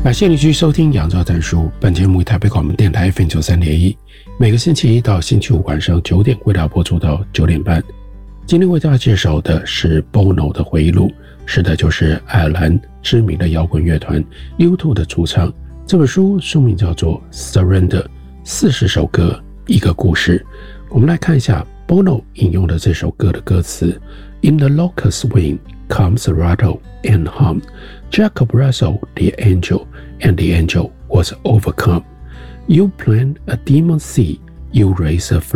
感谢你继续收听杨照谈书，本节目台北广播电台 FM93.1，每个星期一到星期五晚上9点为大家播出到9点半。今天为大家介绍的是 Bono 的回忆录，是的，就是爱尔兰知名的摇滚乐团 U2 的主唱。这本书书名叫做 Surrender， 40首歌一个故事。我们来看一下 Bono 引用的这首歌的歌词。 In the locust wing comes a rattle and hum. Jacob wrestled the angel, and the angel was overcome. You plant a demon seed, you raise a